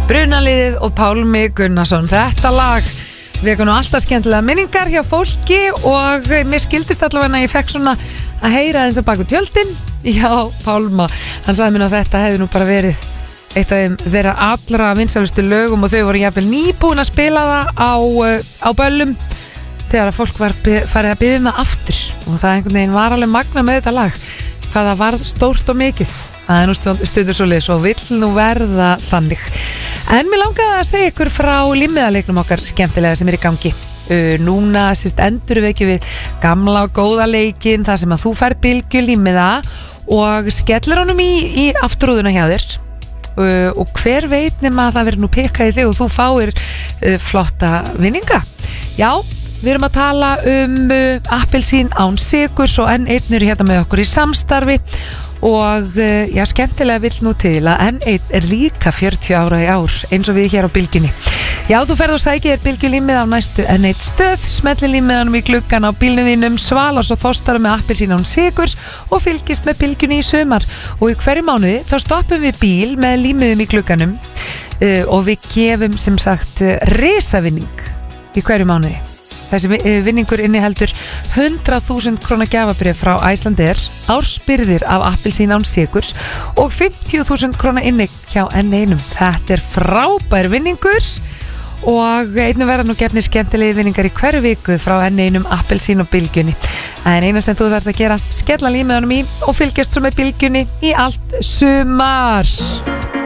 Brunaliðið og Pálmi Gunnarsson. Þetta lag vekur nú alltaf skemmtilega minningar hjá fólki og mér skildist allavega að ég fekk svona að heyra eins og baku tjöldin hjá Pálma. Hann sagði mér að þetta hefði nú bara verið eitt af þeirra allra vinsælustu lögum og þau voru jafnvel nýbúin að spila það á böllum þegar að fólk var farið að biðja það aftur og það einhvern veginn var alveg magna með þetta lag hvað það varð stórt og mikið. Það er nú stundur svoleiðis og vill nú verða þannig. En mér langaði að segja ykkur frá límmiðaleiknum okkar skemmtilega sem er í gangi. Núna endurvekjum við gamla og góða leikinn þar sem að þú fær bylgju límmiða og skellir honum í afturúðuna hjá þér og hver veit nema að það verður nú pikkað í þig og þú fáir flotta vinninga. Já, við erum að tala appelsín án sykurs og N1 eru hérna með okkur í samstarfi og já, skemmtilega vill nú til að N1 er líka 40 ára í ár eins og við hér á bylginni. Já, þú ferð og sækir bylgjulímið á næstu N1 stöð, smelli límiðanum í gluggan á bílnum þínum, svalar svo þostar með appelsín án sykurs og fylgist með bylgjunni í sumar. Og í hverju mánuði þá stoppum við bíl með límiðum í glugganum og við gefum sem sagt risavinning í hverju mánuði. Þessi vinningur inniheldur 100.000 króna gjafabréf frá Icelandair, ársbyrðir af appelsín án sykurs og 50.000 króna inni hjá N1. Þetta er frábær vinningur og einnig verða nú gefnir skemmtilegi vinningar í hverju viku frá N1 appelsín og bylgjunni. En eina sem þú þarft að gera, skella límiðanum í og fylgjast svo með bylgjunni í allt sumar.